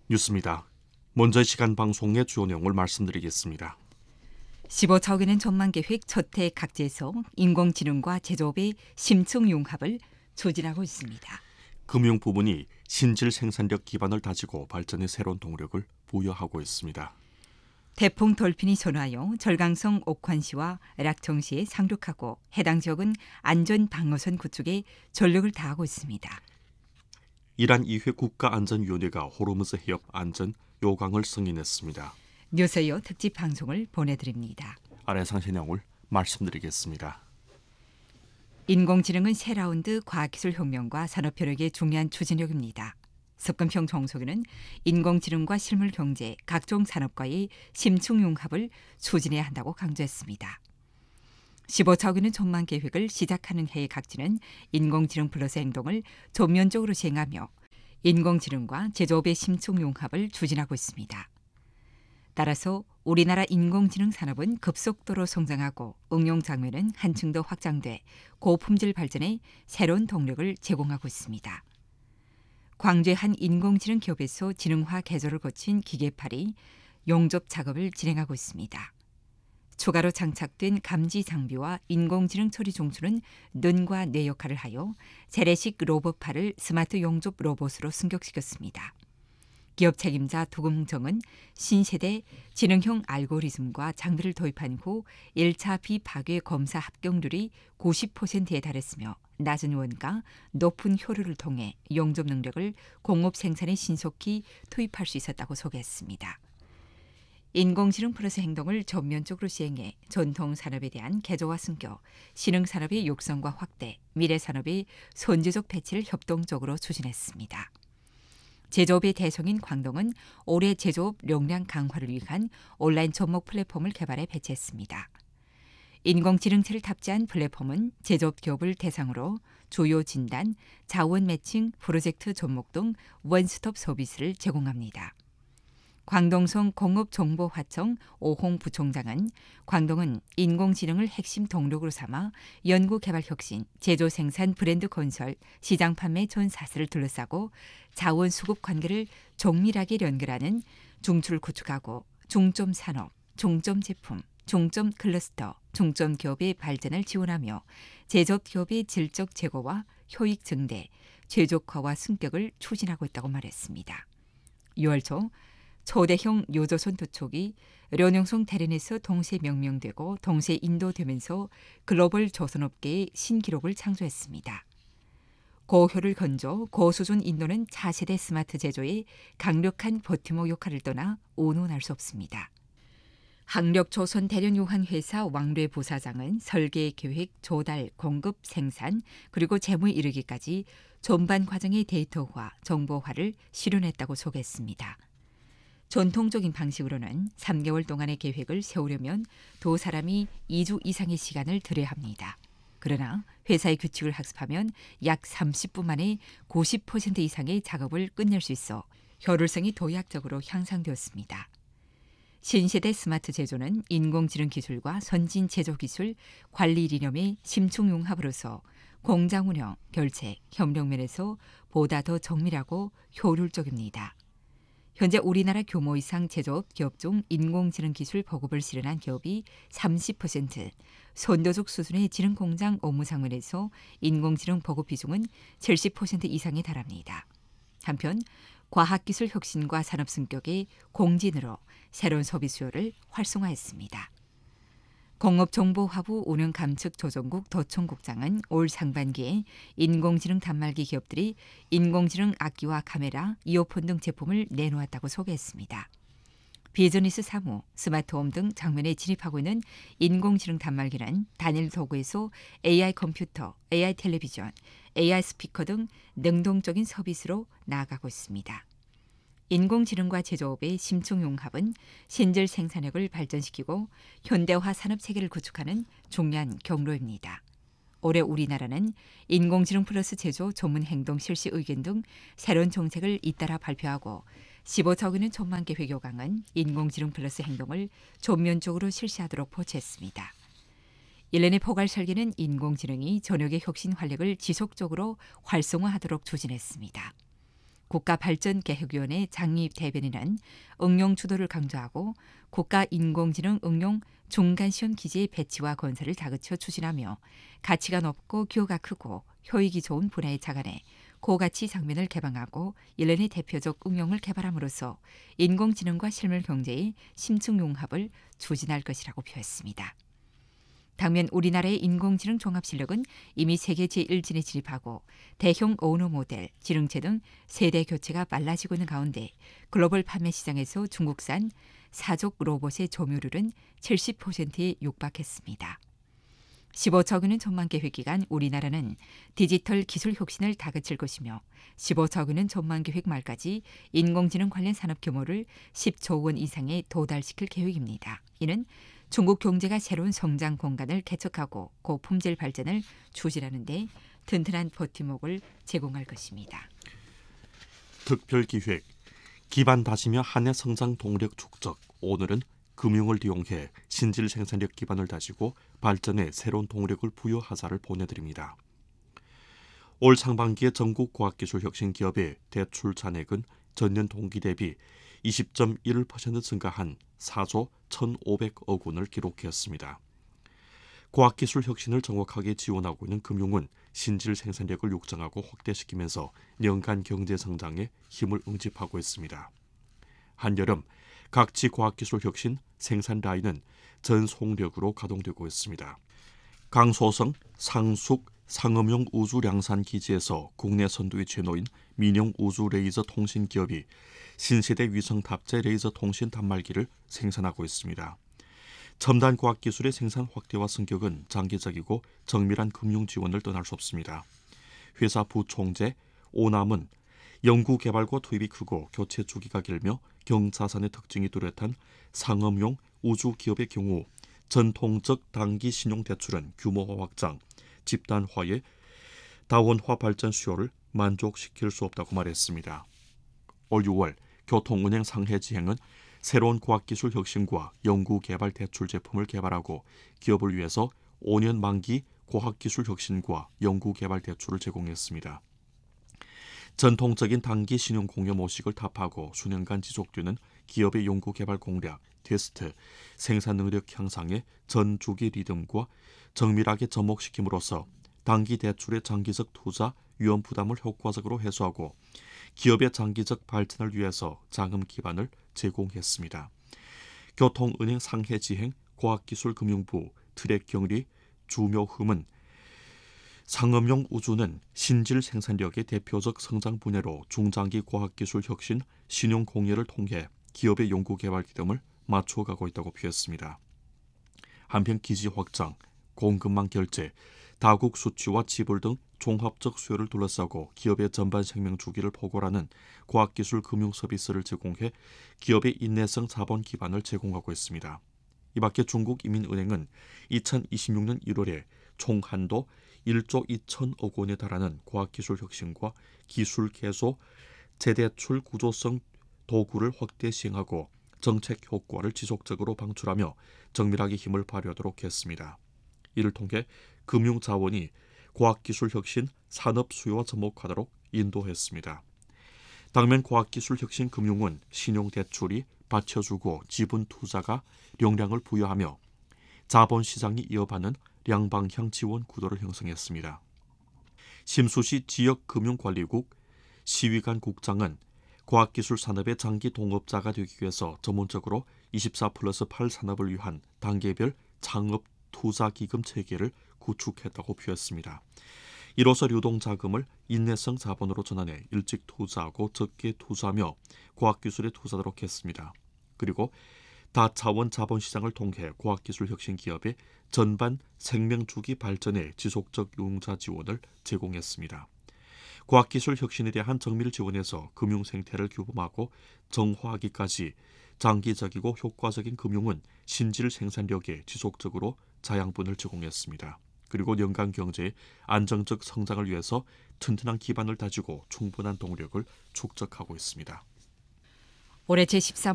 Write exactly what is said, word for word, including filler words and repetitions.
뉴스입니다. 먼저 이 시간 방송의 주요 내용을 말씀드리겠습니다. 십오 차원의 전망계획 첫해 각지에서 인공지능과 제조업의 심층 융합을 추진하고 있습니다. 금융 부문이 신질 생산력 기반을 다지고 발전의 새로운 동력을 부여하고 있습니다. 태풍 돌핀이 전하여 절강성 옥환시와 락정시에 상륙하고 해당 지역은 안전 방어선 구축에 전력을 다하고 있습니다. 이란 이 회 국가안전위원회가 호르무즈 해협 안전 요강을 승인했습니다. 뉴스웨어 특집 방송을 보내드립니다. 아래 상세 내용을 말씀드리겠습니다. 인공지능은 새 라운드 과학기술 혁명과 산업협력의 중요한 추진력입니다. 석금평 정석에는 인공지능과 실물 경제, 각종 산업과의 심층 융합을 추진해야 한다고 강조했습니다. 십오 차원의 전망 계획을 시작하는 해의 각지는 인공지능 플러스 행동을 전면적으로 시행하며 인공지능과 제조업의 심층 융합을 추진하고 있습니다. 따라서 우리나라 인공지능 산업은 급속도로 성장하고 응용 장면은 한층 더 확장돼 고품질 발전에 새로운 동력을 제공하고 있습니다. 광주의 한 인공지능 기업에서 지능화 개조를 거친 기계팔이 용접 작업을 진행하고 있습니다. 추가로 장착된 감지 장비와 인공지능 처리 종수는 눈과 뇌 역할을 하여 재래식 로봇팔을 스마트 용접 로봇으로 승격시켰습니다. 기업 책임자 도금정은 신세대 지능형 알고리즘과 장비를 도입한 후 일 차 비파괴 검사 합격률이 구십 퍼센트에 달했으며 낮은 원가, 높은 효율을 통해 용접 능력을 공업 생산에 신속히 투입할 수 있었다고 소개했습니다. 인공지능 플러스 행동을 전면적으로 시행해 전통 산업에 대한 개조와 승격, 신흥 산업의 육성과 확대, 미래 산업의 선제적 배치를 협동적으로 추진했습니다. 제조업의 대성인 광동은 올해 제조업 역량 강화를 위한 온라인 접목 플랫폼을 개발해 배치했습니다. 인공지능체를 탑재한 플랫폼은 제조업 기업을 대상으로 주요 진단, 자원 매칭, 프로젝트 접목 등 원스톱 서비스를 제공합니다. 광동성 공업정보화청 오홍 부총장은 광동은 인공지능을 핵심 동력으로 삼아 연구개발 혁신, 제조 생산 브랜드 건설, 시장 판매 전 사슬을 둘러싸고 자원 수급 관계를 정밀하게 연결하는 중추를 구축하고 중점 산업, 중점 제품, 중점 클러스터, 중점 기업의 발전을 지원하며 제조업 기업의 질적 제고와 효익 증대, 최적화와 승격을 추진하고 있다고 말했습니다. 유월 초 초대형 요조선 두 척이 련용성 대련에서 동시에 명명되고 동시에 인도되면서 글로벌 조선업계의 신기록을 창조했습니다. 고효율 건조, 고수준 인도는 차세대 스마트 제조의 강력한 버티목 역할을 떠나 온온할 수 없습니다. 항력조선 대련유한회사 왕래 부사장은 설계, 계획, 조달, 공급, 생산, 그리고 재무에 이르기까지 전반 과정의 데이터화, 정보화를 실현했다고 소개했습니다. 전통적인 방식으로는 삼 개월 동안의 계획을 세우려면 두 사람이 이 주 이상의 시간을 들여야 합니다. 그러나 회사의 규칙을 학습하면 약 삼십 분 만에 구십 퍼센트 이상의 작업을 끝낼 수 있어 효율성이 도약적으로 향상되었습니다. 신세대 스마트 제조는 인공지능 기술과 선진 제조 기술, 관리 이념의 심층 융합으로서 공장 운영, 결책, 협력 면에서 보다 더 정밀하고 효율적입니다. 현재 우리나라 규모 이상 제조업 기업 중 인공지능 기술 보급을 실현한 기업이 삼십 퍼센트, 선도적 수준의 지능 공장 업무 상황에서 인공지능 보급 비중은 칠십 퍼센트 이상에 달합니다. 한편 과학기술 혁신과 산업 승격의 공진으로 새로운 소비 수요를 활성화했습니다. 공업정보화부 운영감측조정국 도청국장은 올 상반기에 인공지능 단말기 기업들이 인공지능 악기와 카메라, 이어폰 등 제품을 내놓았다고 소개했습니다. 비즈니스 사무, 스마트홈 등 장면에 진입하고 있는 인공지능 단말기는 단일 도구에서 에이아이 컴퓨터, 에이아이 텔레비전, 에이아이 스피커 등 능동적인 서비스로 나아가고 있습니다. 인공지능과 제조업의 심층 융합은 신질 생산력을 발전시키고 현대화 산업체계를 구축하는 중요한 경로입니다. 올해 우리나라는 인공지능 플러스 제조 전문 행동 실시 의견 등 새로운 정책을 잇따라 발표하고 십오 차원의 전망계획 요강은 인공지능 플러스 행동을 전면적으로 실시하도록 포착했습니다. 일련의 포괄 설계는 인공지능이 전역의 혁신 활력을 지속적으로 활성화하도록 추진했습니다. 국가발전계획위원회 장립 대변인은 응용 주도를 강조하고 국가인공지능 응용 중간시험 기지의 배치와 건설을 다그쳐 추진하며 가치가 높고 기호가 크고 효익이 좋은 분야에 착안해 고가치 장면을 개방하고 일련의 대표적 응용을 개발함으로써 인공지능과 실물 경제의 심층 융합을 추진할 것이라고 표했습니다. 당면 우리나라의 인공지능 종합 실력은 이미 세계 제일 진에 진입하고 대형 언어 모델, 지능체 등 세대 교체가 빨라지고 있는 가운데 글로벌 판매 시장에서 중국산 사족 로봇의 점유율은 칠십 퍼센트에 육박했습니다. 십오 차 원의 전망 계획 기간 우리나라는 디지털 기술 혁신을 다그칠 것이며 십오 차 원의 전망 계획 말까지 인공지능 관련 산업 규모를 십조 원 이상에 도달시킬 계획입니다. 이는 중국 경제가 새로운 성장 공간을 개척하고 고품질 발전을 추진하는 데 튼튼한 버팀목을 제공할 것입니다. 특별기획 기반 다지며 한해 성장 동력 축적. 오늘은 금융을 이용해 신질 생산력 기반을 다지고 발전에 새로운 동력을 부여하자를 보내드립니다. 올 상반기에 전국 과학기술 혁신 기업의 대출 잔액은 전년 동기 대비 이십 점 일 퍼센트 증가한 사조 천오백억 원을 기록했습니다. 과학기술 혁신을 정확하게 지원하고 있는 금융은 신질 생산력을 육성하고 확대시키면서 연간 경제 성장에 힘을 응집하고 있습니다. 한여름 각지 과학기술 혁신 생산 라인은 전 속력으로 가동되고 있습니다. 강소성, 상숙, 상업용 우주 량산 기지에서 국내 선두의 제노인 민영 우주 레이저 통신 기업이 신세대 위성 탑재 레이저 통신 단말기를 생산하고 있습니다. 첨단 과학기술의 생산 확대와 승격은 장기적이고 정밀한 금융 지원을 떠날 수 없습니다. 회사 부총재 오남은 연구개발과 투입이 크고 교체 주기가 길며 경자산의 특징이 뚜렷한 상업용 우주 기업의 경우 전통적 단기 신용 대출은 규모화 확장, 집단화의 다원화 발전 수요를 만족시킬 수 없다고 말했습니다. 올 유월 교통은행 상해지행은 새로운 과학기술 혁신과 연구개발 대출 제품을 개발하고 기업을 위해서 오 년 만기 과학기술 혁신과 연구개발 대출을 제공했습니다. 전통적인 단기 신용 공여 모식을 타파하고 수년간 지속되는 기업의 연구개발 공략, 테스트, 생산 능력 향상의 전주기 리듬과 정밀하게 접목시킴으로써 단기 대출의 장기적 투자 위험 부담을 효과적으로 해소하고 기업의 장기적 발전을 위해서 자금 기반을 제공했습니다. 교통은행 상해지행 과학기술금융부 트랙경리 주묘흠은 상업용 우주는 신질 생산력의 대표적 성장 분야로 중장기 과학기술 혁신, 신용 공여를 통해 기업의 연구개발 기점을 맞춰가고 있다고 표했습니다. 한편 기지 확장, 공급망 결제, 다국 수취와 지불 등 종합적 수요를 둘러싸고 기업의 전반 생명 주기를 포괄하는 과학기술 금융 서비스를 제공해 기업의 인내성 자본 기반을 제공하고 있습니다. 이밖에 중국인민은행은 이천이십육 년 일월에 총 한도 일조 이천억 원에 달하는 과학기술 혁신과 기술 개소, 재대출 구조성 도구를 확대 시행하고 정책 효과를 지속적으로 방출하며 정밀하게 힘을 발휘하도록 했습니다. 이를 통해 금융자원이 과학기술 혁신 산업 수요와 접목하도록 인도했습니다. 당면 과학기술 혁신 금융은 신용대출이 받쳐주고 지분 투자가 용량을 부여하며 자본시장이 이어받는 양방향 지원 구도를 형성했습니다. 심수시 지역금융관리국 시위관 국장은 과학기술 산업의 장기 동업자가 되기 위해서 전문적으로 이십사 플러스 팔 산업을 위한 단계별 창업 투자기금 체계를 구축했다고 표했습니다. 이로써 유동자금을 인내성 자본으로 전환해 일찍 투자하고 적게 투자하며 과학기술에 투자하도록 했습니다. 그리고 다차원 자본시장을 통해 과학기술 혁신 기업의 전반 생명주기 발전에 지속적 융자 지원을 제공했습니다. 과학기술 혁신에 대한 정밀 지원에서 금융 생태를 규범하고 정화하기까지 장기적이고 효과적인 금융은 신질 생산력에 지속적으로 자양분을 제공했습니다. 그리고 연간 경제의 안정적 성장을 위해서 튼튼한 기반을 다지고 충분한 동력을 축적하고 있습니다. 올해 제십삼